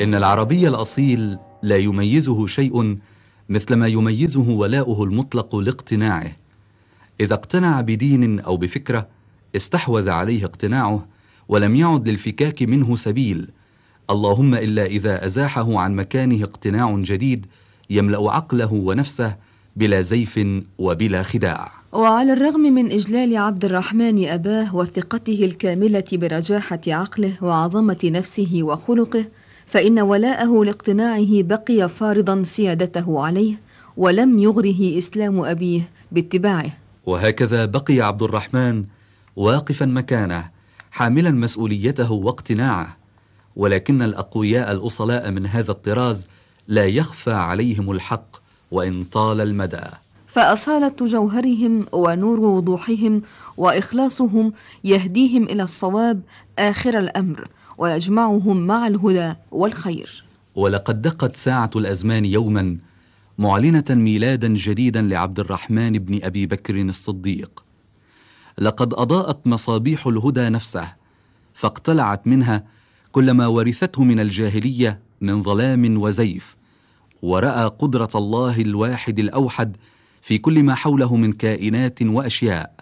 إن العربي الأصيل لا يميزه شيء مثل ما يميزه ولاؤه المطلق لاقتناعه. إذا اقتنع بدين أو بفكرة استحوذ عليه اقتناعه ولم يعد للفكاك منه سبيل، اللهم إلا إذا أزاحه عن مكانه اقتناع جديد يملأ عقله ونفسه بلا زيف وبلا خداع. وعلى الرغم من إجلال عبد الرحمن أباه وثقته الكاملة برجاحة عقله وعظمة نفسه وخلقه، فإن ولاءه لاقتناعه بقي فارضا سيادته عليه، ولم يغره إسلام أبيه باتباعه. وهكذا بقي عبد الرحمن واقفا مكانه حاملا مسؤوليته واقتناعه، ولكن الأقوياء الأصلاء من هذا الطراز لا يخفى عليهم الحق وإن طال المدى، فأصالة جوهرهم ونور وضوحهم وإخلاصهم يهديهم إلى الصواب آخر الأمر ويجمعهم مع الهدى والخير. ولقد دقت ساعة الأزمان يوما معلنة ميلادا جديدا لعبد الرحمن بن أبي بكر الصديق. لقد أضاءت مصابيح الهدى نفسه، فاقتلعت منها كل ما ورثته من الجاهلية من ظلام وزيف، ورأى قدرة الله الواحد الأوحد في كل ما حوله من كائنات وأشياء،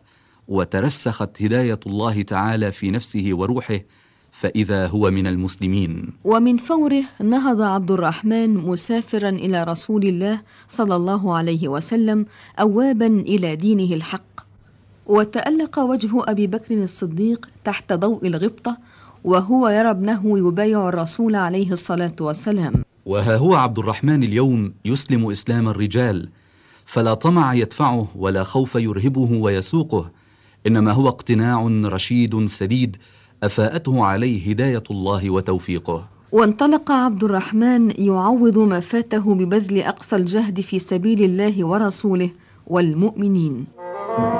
وترسخت هداية الله تعالى في نفسه وروحه، فإذا هو من المسلمين. ومن فوره نهض عبد الرحمن مسافرا إلى رسول الله صلى الله عليه وسلم أوابا إلى دينه الحق، وتألق وجه أبي بكر الصديق تحت ضوء الغبطة وهو يرى ابنه يبايع الرسول عليه الصلاة والسلام. وها هو عبد الرحمن اليوم يسلم إسلام الرجال، فلا طمع يدفعه ولا خوف يرهبه ويسوقه، إنما هو اقتناع رشيد سديد أفاءته عليه هداية الله وتوفيقه. وانطلق عبد الرحمن يعوض ما فاته ببذل أقصى الجهد في سبيل الله ورسوله والمؤمنين.